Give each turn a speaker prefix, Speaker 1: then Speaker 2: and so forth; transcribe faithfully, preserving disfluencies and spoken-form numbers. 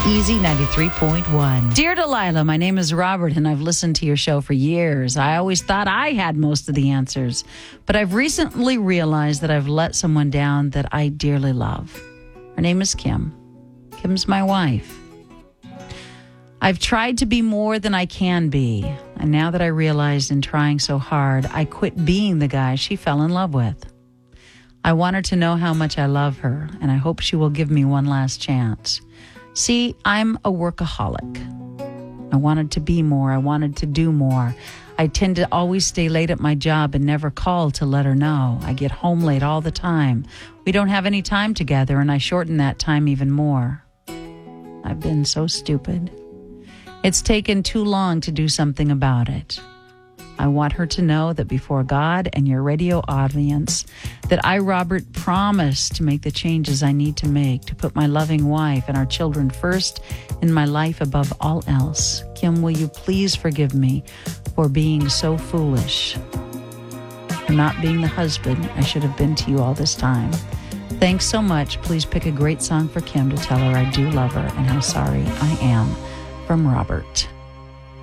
Speaker 1: Easy ninety-three point one.
Speaker 2: Dear Delilah, my name is Robert, and I've listened to your show for years. I always thought I had most of the answers, but I've recently realized that I've let someone down that I dearly love. Her name is Kim. Kim's my wife. I've tried to be more than I can be, and now that I realized in trying so hard, I quit being the guy she fell in love with. I want her to know how much I love her, and I hope she will give me one last chance. See, I'm a workaholic. I wanted to be more. I wanted to do more. I tend to always stay late at my job and never call to let her know. I get home late all the time. We don't have any time together, and I shorten that time even more. I've been so stupid. It's taken too long to do something about it. I want her to know that before God and your radio audience, that I, Robert, promise to make the changes I need to make to put my loving wife and our children first in my life above all else. Kim, will you please forgive me for being so foolish, for not being the husband I should have been to you all this time. Thanks so much. Please pick a great song for Kim to tell her I do love her and how sorry I am. From Robert.